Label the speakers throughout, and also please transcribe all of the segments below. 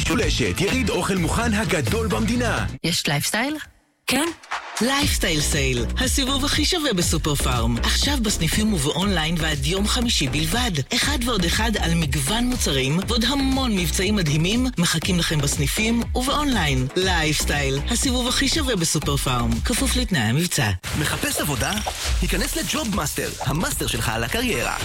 Speaker 1: משולשת, יריד אוכל מוכן הגדול במדינה.
Speaker 2: יש לייפסטייל?
Speaker 3: כן? לייפסטייל סייל, הסיבוב הכי שווה בסופר פארם. עכשיו בסניפים ובאונליין ועד יום חמישי בלבד. אחד ועוד אחד על מגוון מוצרים ועוד המון מבצעים מדהימים מחכים לכם בסניפים ובאונליין. לייפסטייל, הסיבוב הכי שווה בסופר פארם. כפוף לתנאי המבצע.
Speaker 4: מחפש עבודה? היכנס לג'וב מאסטר, המאסטר שלך על הקריירה.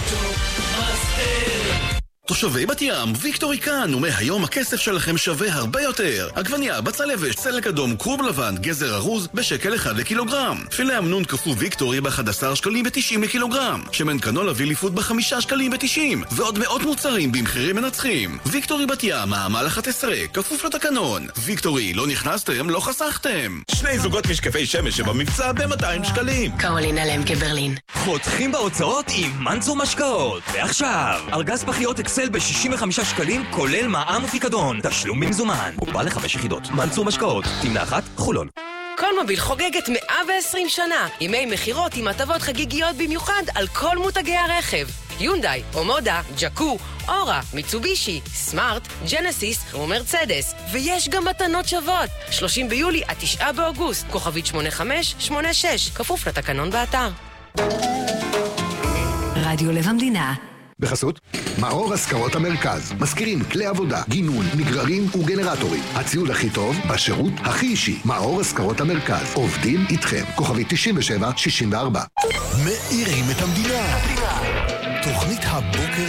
Speaker 4: תושבי בת ים, ויקטורי כאן, ומהיום הכסף שלכם שווה הרבה יותר. עגבניה, בצל יבש, סלק אדום, קרוב לבן, גזר ארוז, בשקל 1 לקילוגרם. פילה אמנון קפוא ויקטורי ב-11 שקלים ב-90 לקילוגרם. שמן קנולה ויליפוד ב-5 שקלים ב-90. ועוד מאות מוצרים במחירים מנצחים. ויקטורי בת ים, מעמל 11, כפוף לתקנון. ויקטורי, לא נכנסתם, לא חסכתם.
Speaker 5: 2 זוגות משקפי שמש שבמבצע ב-200 שקלים.
Speaker 2: קרולינה למקה ברלין.
Speaker 6: חותכים בהוצאות עם מנצור משקאות. ועכשיו, ארגז פחיות אקסל ב-65 שקלים, כולל מע"מ ופיקדון. תשלום במזומן. מוגבל ל5 יחידות. מנצור משקאות. תמנה 1, חולון.
Speaker 7: קולמוביל חוגגת 120 שנה. ימי מחירות עם הטבות חגיגיות במיוחד על כל מותגי הרכב. יונדאי, אומודה, ג'קו, אורה, מיצובישי, סמארט, ג'נסיס ומרצדס. ויש גם מתנות שוות. 30 ביולי עד 9 באוגוסט. כוכבית 8586. כפוף לתקנון באתר.
Speaker 2: רדיו לב המדינה.
Speaker 8: בחסות מאור השכרות המרכז. מזכירים כלי עבודה, גינון, מגררים וגנרטורים. הציוד הכי טוב בשירות הכי אישי. מאור השכרות המרכז. עובדים איתכם. כוכבית 9764.
Speaker 1: מאירים את המדינה. תוכנית הבוקר